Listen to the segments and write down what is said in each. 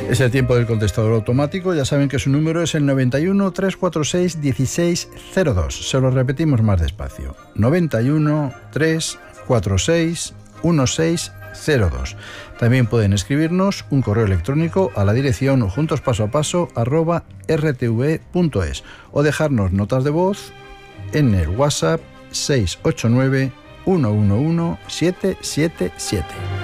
Es el tiempo del contestador automático. Ya saben que su número es el 91 346 1602. Se lo repetimos más despacio. 91 346 1602. También pueden escribirnos un correo electrónico a la dirección juntospasoapaso@rtv.es o dejarnos notas de voz en el WhatsApp 689 111 777.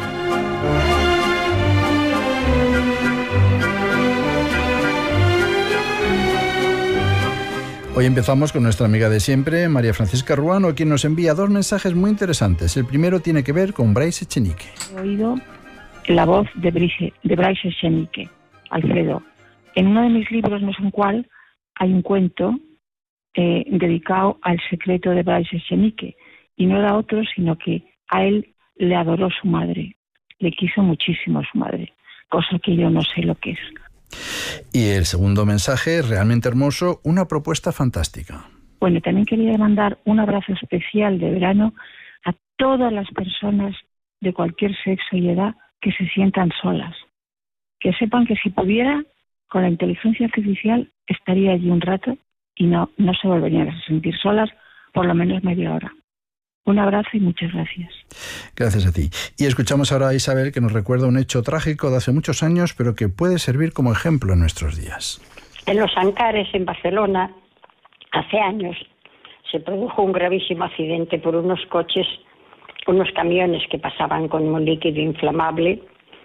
Hoy empezamos con nuestra amiga de siempre, María Francisca Ruano, quien nos envía dos mensajes muy interesantes. El primero tiene que ver con Bryce Echenique. He oído la voz de Bryce Echenique, Alfredo. En uno de mis libros, no sé en cuál, hay un cuento dedicado al secreto de Bryce Echenique. Y no era otro, sino que a él le adoró su madre. Le quiso muchísimo a su madre, cosa que yo no sé lo que es. Y el segundo mensaje, realmente hermoso, una propuesta fantástica. Bueno, también quería mandar un abrazo especial de verano a todas las personas de cualquier sexo y edad que se sientan solas. Que sepan que si pudiera, con la inteligencia artificial estaría allí un rato y no se volverían a sentir solas por lo menos media hora. Un abrazo y muchas gracias. Gracias a ti. Y escuchamos ahora a Isabel, que nos recuerda un hecho trágico de hace muchos años, pero que puede servir como ejemplo en nuestros días. En Los Ancares, en Barcelona, hace años, se produjo un gravísimo accidente por unos camiones que pasaban con un líquido inflamable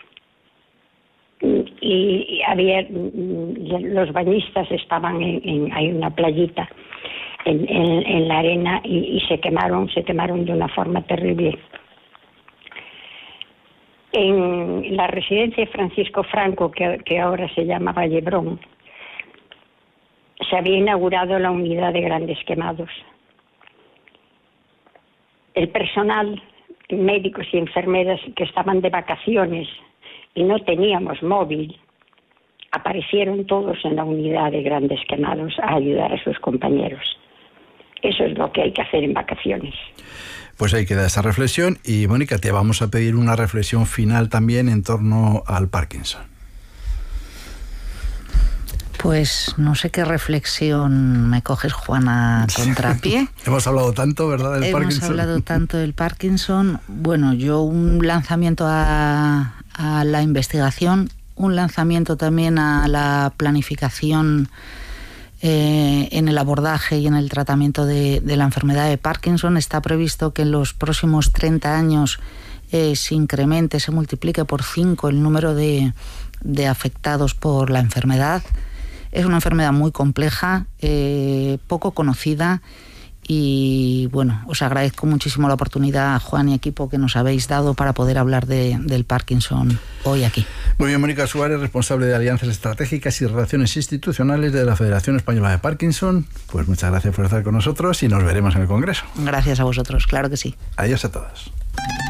y los bañistas estaban hay una playita en la arena y se quemaron de una forma terrible. En la residencia de Francisco Franco, que ahora se llama Vallebrón, se había inaugurado la unidad de grandes quemados. El personal, médicos y enfermeras que estaban de vacaciones y no teníamos móvil, aparecieron todos en la unidad de grandes quemados a ayudar a sus compañeros. Eso es lo que hay que hacer en vacaciones. Pues ahí queda esa reflexión. Y Mónica, te vamos a pedir una reflexión final también en torno al Parkinson. Pues no sé qué reflexión me coges, Juana, contrapié. Hemos hablado tanto, ¿verdad?, del Parkinson. Hemos hablado tanto del Parkinson. Bueno, yo un lanzamiento a la investigación, un lanzamiento también a la planificación en el abordaje y en el tratamiento de la enfermedad de Parkinson. Está previsto que en los próximos 30 años se incremente, se multiplique por 5 el número de afectados por la enfermedad. Es una enfermedad muy compleja, poco conocida, y bueno, os agradezco muchísimo la oportunidad, Juan y equipo, que nos habéis dado para poder hablar del Parkinson hoy aquí. Muy bien, Mónica Suárez, responsable de Alianzas Estratégicas y Relaciones Institucionales de la Federación Española de Parkinson. Pues muchas gracias por estar con nosotros y nos veremos en el Congreso. Gracias a vosotros, claro que sí. Adiós a todos.